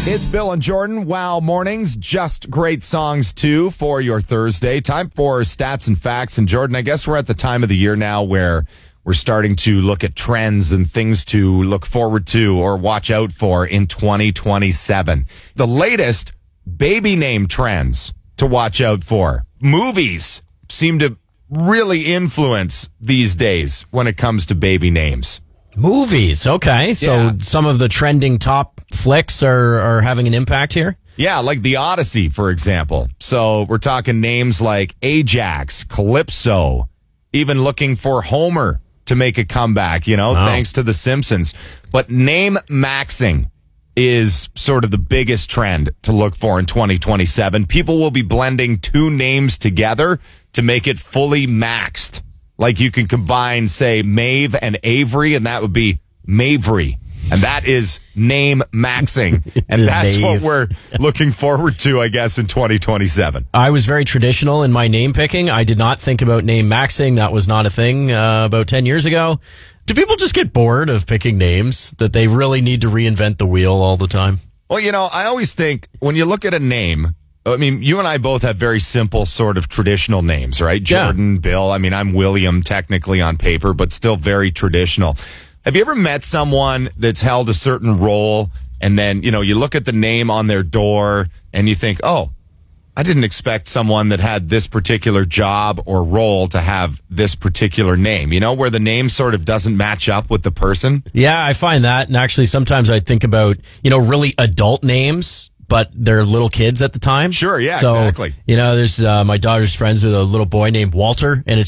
It's Bill and Jordan. Wow mornings. Just great songs, too, for your Thursday. Time for stats and facts. And, Jordan, I guess we're at the time of the year now where we're starting to look at trends and things to look forward to or watch out for in 2027. The latest baby name trends to watch out for. Movies seem to really influence these days when it comes to baby names. Movies, okay. So Yeah. some of the trending top flicks are having an impact here? Yeah, like The Odyssey, for example. So we're talking names like Ajax, Calypso, even looking for Homer to make a comeback, thanks to The Simpsons. But name maxing is sort of the biggest trend to look for in 2027. People will be blending two names together to make it fully maxed. Like you can combine, say, Maeve and Avery, and that would be Mavery. And that is name maxing. And that's what we're looking forward to, I guess, in 2027. I was very traditional in my name picking. I did not think about name maxing. That was not a thing about 10 years ago. Do people just get bored of picking names that they really need to reinvent the wheel all the time? Well, I always think when you look at a name, I mean, you and I both have very simple sort of traditional names, right? Jordan, Bill. I mean, I'm William technically on paper, but still very traditional. Have you ever met someone that's held a certain role and then, you look at the name on their door and you think, oh, I didn't expect someone that had this particular job or role to have this particular name, where the name sort of doesn't match up with the person? Yeah, I find that. And actually, sometimes I think about, really adult names, but they're little kids at the time. Sure, yeah, so, exactly. There's my daughter's friends with a little boy named Walter, and it's